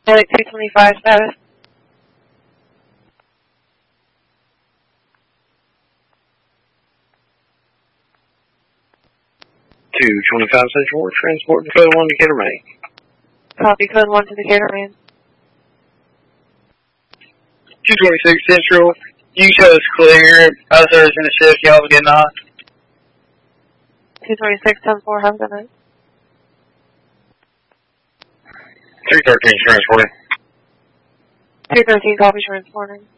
Like 225 status. 225 Central Ward, transporting code 1 to Decatur, Maine. Copy, code 1 to Decatur, Maine. 226 Central, you coast clear. Others in the shift, y'all have a good night. 226, 10-4, have a good night. 313 transporting. 213, copy, transporting.